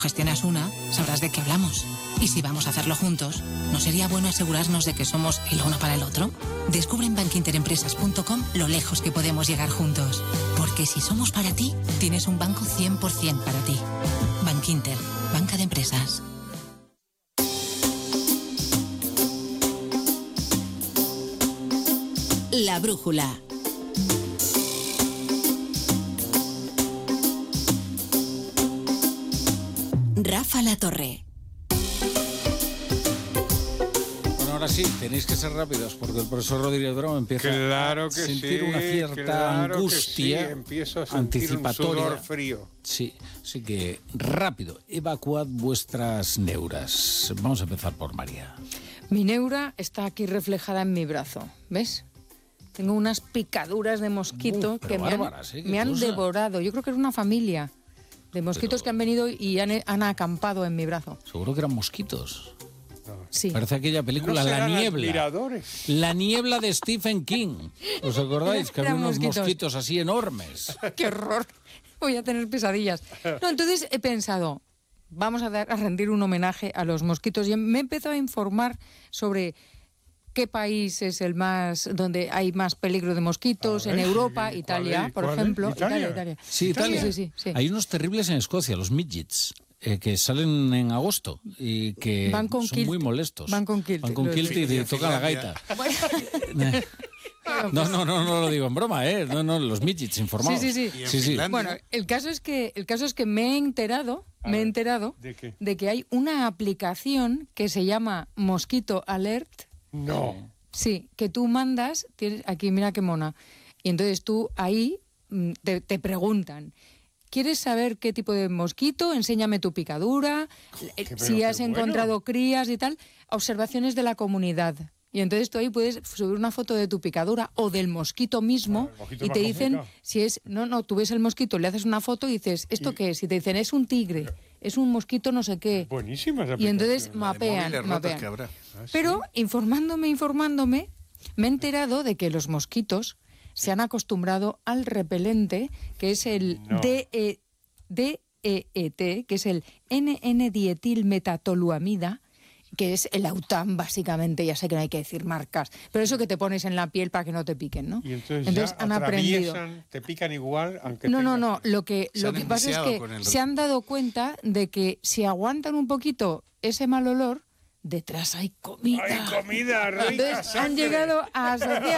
gestionas una, sabrás de qué hablamos. Y si vamos a hacerlo juntos, ¿no sería bueno asegurarnos de que somos el uno para el otro? Descubre en bankinterempresas.com lo lejos que podemos llegar juntos. Porque si somos para ti, tienes un banco 100% para ti. Bankinter, banca de empresas. La brújula. Rafa La Torre. Bueno, ahora sí, tenéis que ser rápidos porque el profesor Rodríguez Brown empieza a sentir una cierta angustia empiezo a sentir anticipatoria. un sudor frío. Sí, así que rápido, evacuad vuestras neuras. Vamos a empezar por María. Mi neura está aquí reflejada en mi brazo, ¿ves? Tengo unas picaduras de mosquito que me han devorado. Yo creo que es una familia de mosquitos que han venido y han acampado en mi brazo. Seguro que eran mosquitos. Sí. Parece aquella película, ¿No La serán Niebla. admiradores? La Niebla de Stephen King. ¿Os acordáis? Que había Eran unos mosquitos. mosquitos así enormes. ¡Qué horror! Voy a tener pesadillas. No, entonces he pensado, vamos a rendir un homenaje a los mosquitos. Y me he empezado a informar sobre qué país es el más, donde hay más peligro de mosquitos, en Europa, Italia, por ejemplo. Italia. Sí, Italia. Sí. Hay unos terribles en Escocia, los midgets, que salen en agosto y que Van con son kilt. muy molestos. Van con kilt. Y te tocan la gaita. No lo digo en broma, ¿eh? No, los midgets informados. Sí. Bueno, el caso es que me he enterado ¿De que hay una aplicación que se llama Mosquito Alert. No. Sí, que tú mandas, tienes aquí, mira qué mona. Y entonces tú ahí te preguntan, ¿quieres saber qué tipo de mosquito? Enséñame tu picadura, si has encontrado crías y tal, observaciones de la comunidad. Y entonces tú ahí puedes subir una foto de tu picadura o del mosquito mismo y te dicen si es... No, tú ves el mosquito, le haces una foto y dices, ¿esto qué es? Y te dicen, es un tigre, es un mosquito no sé qué. Buenísima esa Y entonces mapean. Pero informándome, me he enterado de que los mosquitos se han acostumbrado al repelente, que es el DEET, que es el N,N-dietilmetatoluamida, que es el Autan, básicamente. Ya sé que no hay que decir marcas, pero eso que te pones en la piel para que no te piquen, ¿no? Y entonces han aprendido. Te pican igual, aunque No. Lo que pasa es que se han dado cuenta de que si aguantan un poquito ese mal olor, detrás hay comida. ¡Hay comida rica! Entonces han llegado a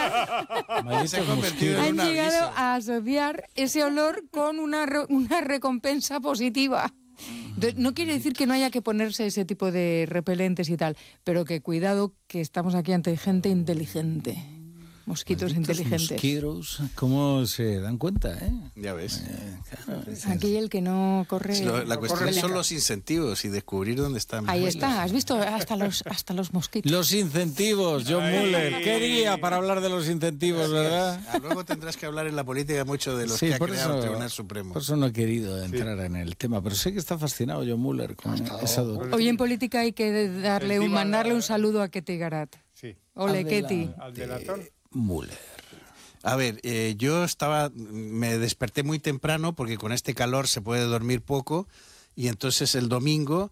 asociar ese olor con una recompensa positiva. Entonces, no quiere decir que no haya que ponerse ese tipo de repelentes y tal, pero que cuidado, que estamos aquí ante gente inteligente. Mosquitos inteligentes. Mosquitos, ¿cómo se dan cuenta, eh? Ya ves. Claro, aquí el que no corre... La cuestión son los incentivos y descubrir dónde están. Ahí está, has visto hasta los mosquitos. Los incentivos, John Muller. ¿Qué día para hablar de los incentivos, verdad? Luego tendrás que hablar en la política mucho de los que ha creado el Tribunal Supremo. Por eso no he querido entrar en el tema, pero sé que está fascinado John Muller con esa doctrina. Hoy en política hay que mandarle un saludo a Ketty Garat. Sí. Ole, Ketty. Al delator. Muller. A ver, yo me desperté muy temprano porque con este calor se puede dormir poco y entonces el domingo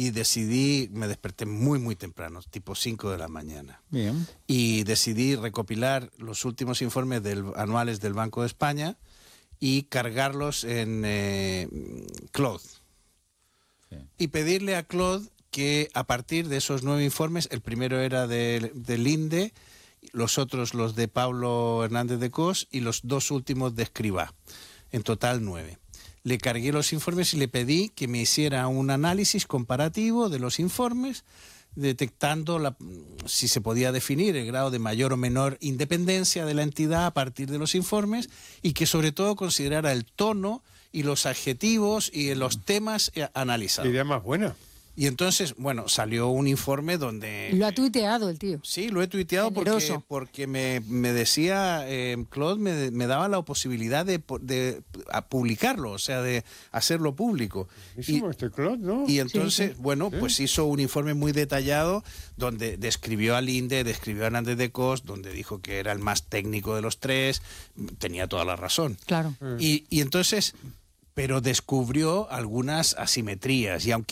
me desperté muy muy temprano, tipo 5 de la mañana. Bien. Y decidí recopilar los últimos informes anuales del Banco de España y cargarlos en Claude. Sí. Y pedirle a Claude que a partir de esos 9 informes, el primero era del INDE, los otros los de Pablo Hernández de Cos y los 2 últimos de Escrivá, en total 9. Le cargué los informes y le pedí que me hiciera un análisis comparativo de los informes, detectando si se podía definir el grado de mayor o menor independencia de la entidad a partir de los informes y que sobre todo considerara el tono y los adjetivos y los temas analizados. Idea más buena. Y entonces, bueno, salió un informe donde... Lo ha tuiteado el tío. Sí, lo he tuiteado porque me decía, Claude me daba la posibilidad de publicarlo, o sea, de hacerlo público. Claude, ¿no? Y entonces, sí. Bueno, pues hizo un informe muy detallado donde describió al INDE, describió a Hernández de Cos, donde dijo que era el más técnico de los 3, tenía toda la razón. Claro. Y entonces... pero descubrió algunas asimetrías y aunque